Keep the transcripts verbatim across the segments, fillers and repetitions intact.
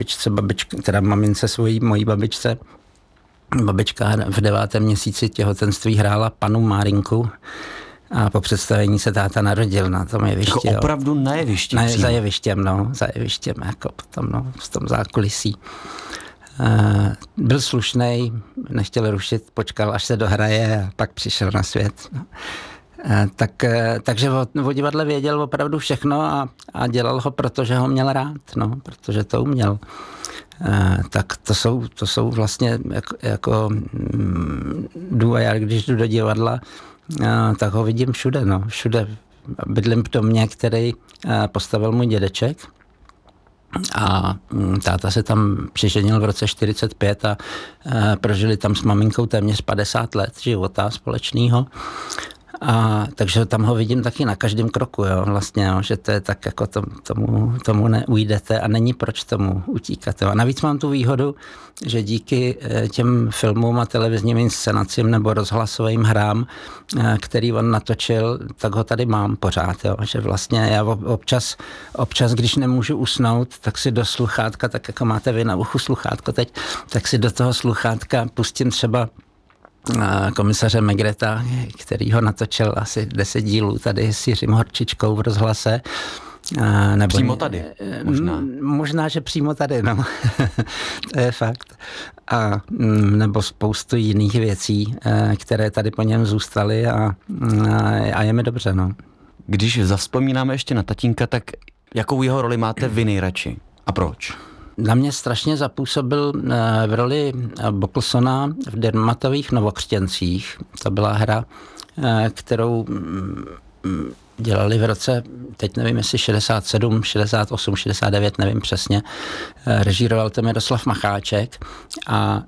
babičce, babička, teda mamince svojí, mojí babičce. Babička v devátém měsíci těhotenství hrála panu Márinku a po představení se táta narodil na tom jevišti. Jako opravdu na jevišti? Na, za jevištěm, no, za jevištěm, jako potom, no, v tom zákulisí. Uh, byl slušnej, nechtěl rušit, počkal, až se dohraje a pak přišel na svět. No. Uh, tak, uh, takže o, o divadle věděl opravdu všechno a, a dělal ho, protože ho měl rád, no, protože to uměl. Uh, tak to jsou, to jsou vlastně jako, jako mm, jdu a já, když jdu do divadla, uh, tak ho vidím všude, no, všude. Bydlím v domě, který uh, postavil můj dědeček a mm, táta se tam přiženil v roce čtyřicet pět a uh, prožili tam s maminkou téměř padesát let života společného. A takže tam ho vidím taky na každém kroku, jo, vlastně, jo, že to je tak, jako to, tomu, tomu neujdete a není proč tomu utíkat. Jo. A navíc mám tu výhodu, že díky těm filmům a televizním inscenacím nebo rozhlasovým hrám, který on natočil, tak ho tady mám pořád, jo, že vlastně já občas, občas, když nemůžu usnout, tak si do sluchátka, tak jako máte vy na uchu sluchátko teď, tak si do toho sluchátka pustím třeba komisaře Megreta, který ho natočil asi deset dílů tady s Jiřím Horčičkou v rozhlase. Nebo přímo tady, možná. Možná, že přímo tady, no. To je fakt. A nebo spoustu jiných věcí, které tady po něm zůstaly a, a je mi dobře, no. Když zavzpomínáme ještě na tatínka, tak jakou jeho roli máte vy nejradši a proč? Na mě strašně zapůsobil v roli Boclesona v Dermatových Novokřtěncích. To byla hra, kterou dělali v roce, teď nevím, jestli šedesát sedm, šedesát osm, šedesát devět, nevím přesně. Režíroval to Miroslav Macháček a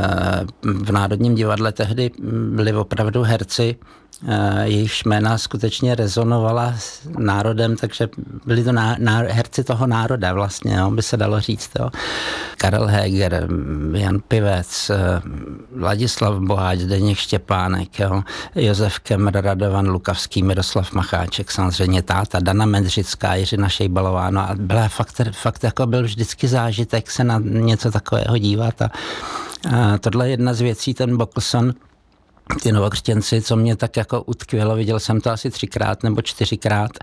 v Národním divadle tehdy byli opravdu herci, jejichž jména skutečně rezonovala s národem, takže byli to ná, ná, herci toho národa vlastně, jo, by se dalo říct. Jo. Karel Heger, Jan Pivec, Ladislav Boháč, Zdeněk Štěpánek, jo, Josef Kemr, Radovan Lukavský, Miroslav Macháček, samozřejmě táta, Dana Medřická, Jiřina Šejbalová, no a byla fakt, fakt jako byl vždycky zážitek se na něco takového dívat a, a tohle je jedna z věcí, ten Bocleson, ty Novokřtěnci, co mě tak jako utkvělo, viděl jsem to asi třikrát nebo čtyřikrát,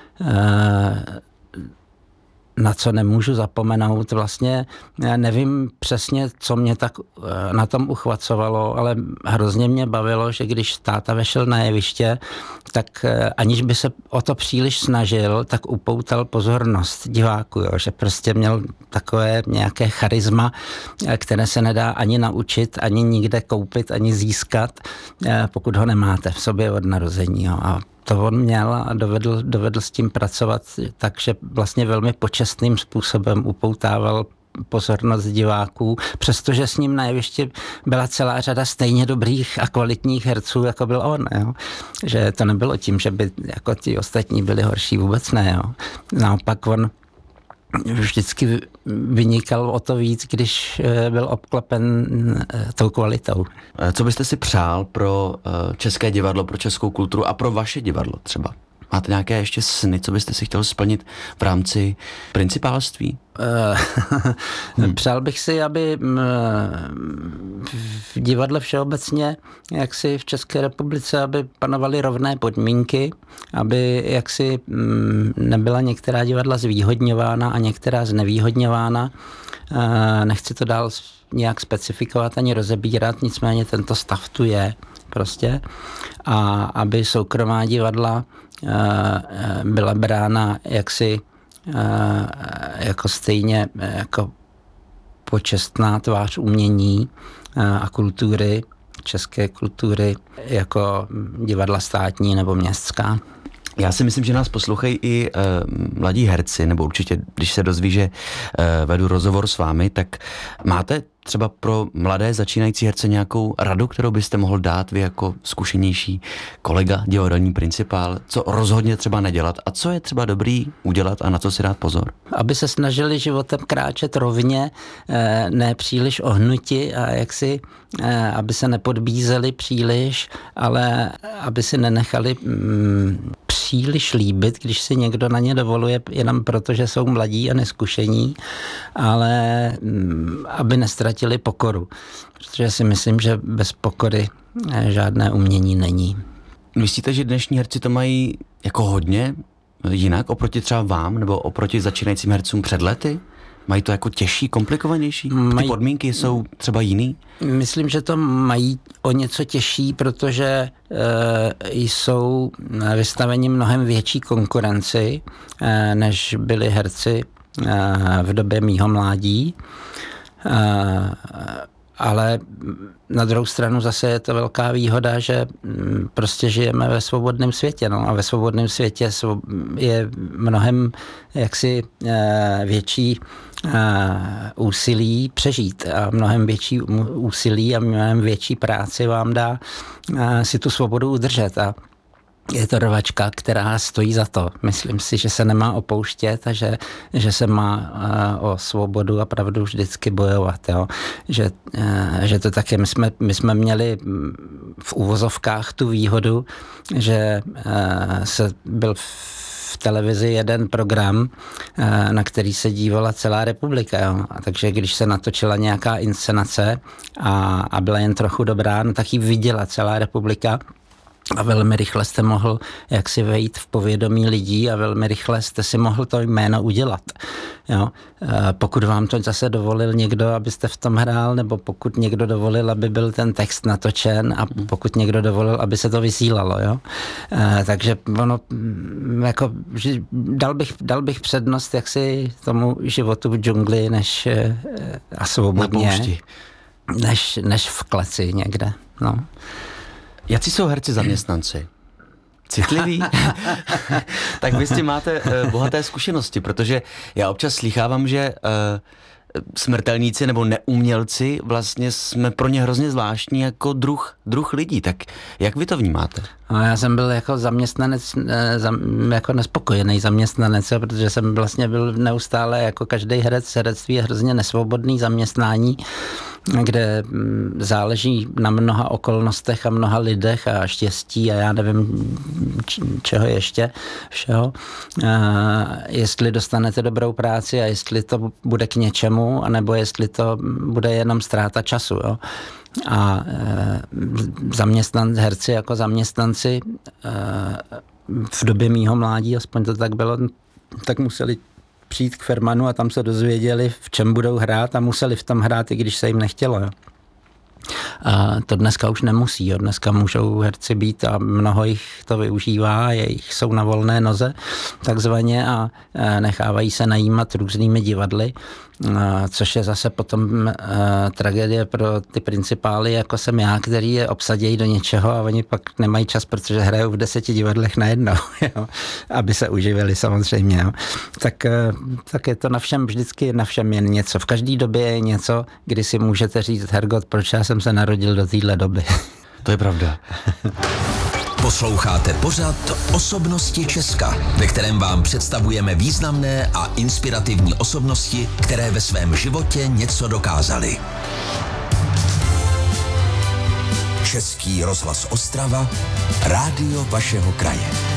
na co nemůžu zapomenout. Vlastně já nevím přesně, co mě tak na tom uchvacovalo, ale hrozně mě bavilo, že když táta vešel na jeviště, tak aniž by se o to příliš snažil, tak upoutal pozornost diváků, jo? Že prostě měl takové nějaké charisma, které se nedá ani naučit, ani nikde koupit, ani získat, pokud ho nemáte v sobě od narození. Jo? A to on měl a dovedl, dovedl s tím pracovat, takže vlastně velmi počestným způsobem upoutával pozornost diváků, přestože s ním na jevišti byla celá řada stejně dobrých a kvalitních herců, jako byl on. Jo? Že to nebylo tím, že by jako ti ostatní byli horší, vůbec ne. Jo? Naopak on vždycky vynikal o to víc, když byl obklopen tou kvalitou. Co byste si přál pro české divadlo, pro českou kulturu a pro vaše divadlo třeba? Máte nějaké ještě sny, co byste si chtěl splnit v rámci principálství? hmm. Přál bych si, aby v divadle všeobecně, jak si v České republice, aby panovaly rovné podmínky, aby jaksi nebyla některá divadla zvýhodňována a některá znevýhodňována. Nechci to dál nějak specifikovat ani rozebírat, nicméně tento stav tu je prostě. A aby soukromá divadla byla brána jaksi jako stejně jako počestná tvář umění a kultury, české kultury, jako divadla státní nebo městská. Já si myslím, že nás poslouchají i uh, mladí herci, nebo určitě, když se dozví, že uh, vedu rozhovor s vámi, tak máte třeba pro mladé začínající herce nějakou radu, kterou byste mohl dát vy jako zkušenější kolega, divadelní principál, co rozhodně třeba nedělat a co je třeba dobrý udělat a na co si dát pozor? Aby se snažili životem kráčet rovně, ne příliš ohnuti a jaksi, aby se nepodbízeli příliš, ale aby si nenechali mm, příliš líbit, když si někdo na ně dovoluje jenom proto, že jsou mladí a neskušení, ale aby nestratili pokoru. Protože si myslím, že bez pokory žádné umění není. Myslíte, že dnešní herci to mají jako hodně jinak oproti třeba vám nebo oproti začínajícím hercům před lety? Mají to jako těžší, komplikovanější? Ty podmínky jsou třeba jiný? Myslím, že to mají o něco těžší, protože e, jsou vystaveni mnohem větší konkurenci, e, než byli herci e, v době mýho mládí. E, ale na druhou stranu zase je to velká výhoda, že prostě žijeme ve svobodném světě. No, a ve svobodném světě je mnohem jaksi větší úsilí přežít a mnohem větší úsilí a mnohem větší práci vám dá si tu svobodu udržet. A je to rvačka, která stojí za to. Myslím si, že se nemá opouštět a že, že se má uh, o svobodu a pravdu vždycky bojovat. Jo? Že, uh, že to také, my jsme, my jsme měli v uvozovkách tu výhodu, že uh, se byl v televizi jeden program, uh, na který se dívala celá republika. Jo? A takže když se natočila nějaká inscenace a, a byla jen trochu dobrá, no tak ji viděla celá republika. A velmi rychle jste mohl jaksi vejít v povědomí lidí a velmi rychle jste si mohl to jméno udělat. Jo? Pokud vám to zase dovolil někdo, abyste v tom hrál, nebo pokud někdo dovolil, aby byl ten text natočen a pokud někdo dovolil, aby se to vysílalo. Jo? Takže ono, jako, dal bych, dal bych přednost jaksi tomu životu v džungli, než a svobodně, než, než v kleci někde. No. Jací jsou herci zaměstnanci? Citliví? Tak vy s tím máte uh, bohaté zkušenosti, protože já občas slýchávám, že uh, smrtelníci nebo neumělci vlastně jsme pro ně hrozně zvláštní jako druh, druh lidí. Tak jak vy to vnímáte? No, já jsem byl jako zaměstnanec, jako nespokojený zaměstnanec, protože jsem vlastně byl neustále jako každý herec, herectví je hrozně nesvobodný zaměstnání, kde záleží na mnoha okolnostech a mnoha lidech a štěstí a já nevím čeho ještě všeho. Jestli dostanete dobrou práci a jestli to bude k něčemu, anebo jestli to bude jenom ztráta času. Jo? A zaměstnanci, herci jako zaměstnanci v době mýho mládí, aspoň to tak bylo, tak museli přijít k Fermanu a tam se dozvěděli, v čem budou hrát a museli v tom hrát, i když se jim nechtělo. Jo. A to dneska už nemusí. Jo. Dneska můžou herci být a mnoho jich to využívá, jejich jsou na volné noze takzvaně a nechávají se najímat různými divadly, což je zase potom tragédie pro ty principály, jako jsem já, který je obsadějí do něčeho a oni pak nemají čas, protože hrajou v deseti divadlech najednou, jo, aby se uživili samozřejmě. Jo. Tak, tak je to na všem, vždycky na všem jen něco. V každé době je něco, kdy si můžete říct, Hergot, proč já jsem se narodil do téhle doby. To je pravda. Posloucháte pořad Osobnosti Česka, ve kterém vám představujeme významné a inspirativní osobnosti, které ve svém životě něco dokázaly. Český rozhlas Ostrava, rádio vašeho kraje.